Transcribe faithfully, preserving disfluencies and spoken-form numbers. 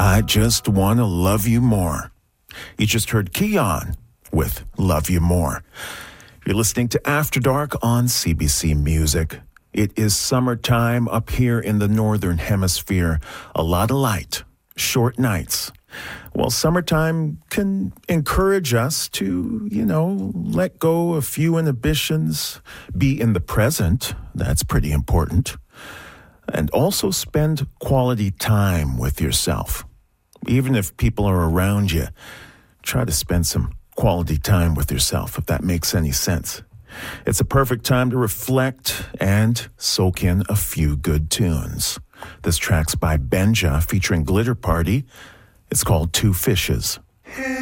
I Just Wanna Love You More. You just heard Keon with Love You More. You're listening to After Dark on C B C Music. It is summertime up here in the Northern Hemisphere. A lot of light, short nights. Well, summertime can encourage us to, you know, let go a few inhibitions, be in the present. That's pretty important. And also spend quality time with yourself. Even if people are around you, try to spend some quality time with yourself, if that makes any sense. It's a perfect time to reflect and soak in a few good tunes. This track's by Benja featuring Glitter Party. It's called Two Fishes.